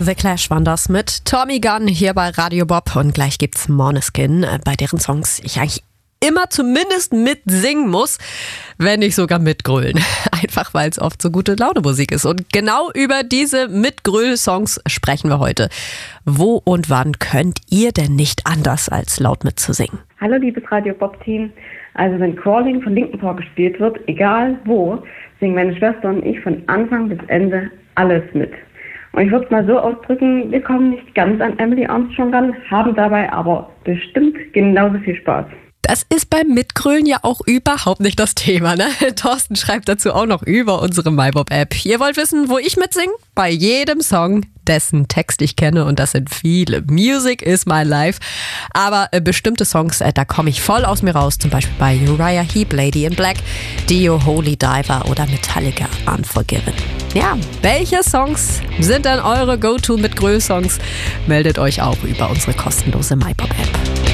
The Clash waren das mit Tommy Gunn hier bei Radio Bob und gleich gibt's Måneskin, bei deren Songs ich eigentlich immer zumindest mitsingen muss, wenn nicht sogar mitgrölen. Einfach weil es oft so gute Laune Musik ist. Und genau über diese Mitgröl-Songs sprechen wir heute. Wo und wann könnt ihr denn nicht anders, als laut mitzusingen? Hallo liebes Radio Bob Team. Also wenn Crawling von Linkin Park gespielt wird, egal wo, singen meine Schwester und ich von Anfang bis Ende alles mit. Und ich würde es mal so ausdrücken, wir kommen nicht ganz an Emily Armstrong ran, haben dabei aber bestimmt genauso viel Spaß. Das ist beim Mitgrölen ja auch überhaupt nicht das Thema, ne? Thorsten schreibt dazu auch noch über unsere MyBob-App. Ihr wollt wissen, wo ich mitsinge? Bei jedem Song, dessen Text ich kenne, und das sind viele. Music is my life. Aber bestimmte Songs, da komme ich voll aus mir raus. Zum Beispiel bei Uriah Heep, Lady in Black, Dio, Holy Diver oder Metallica, Unforgiven. Ja, welche Songs sind denn eure Go-To-Mitgröl-Songs? Meldet euch auch über unsere kostenlose MyBob-App.